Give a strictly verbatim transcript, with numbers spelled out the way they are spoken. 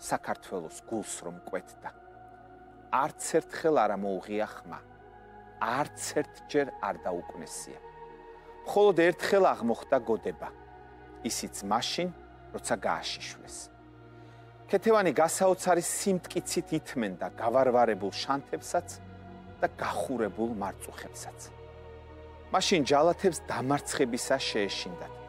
საქართველოს გულს რომ კვეთდა. არც ერთხელ არ მოუღია ხმა, არც ერთჯერ არ დაუკნესია. მხოლოდ ერთხელ აღმოხდა გოდება, ისიც მაშინ, როცა გააშიშვლეს. ქეთევანი გასაოცარი სიმტკიცით ითმენდა გავარვარებულ შანთებსაც და გახურებულ მარწუხებსაც. მაშინ ჯალათებს დამარცხებისა შეეშინდათ.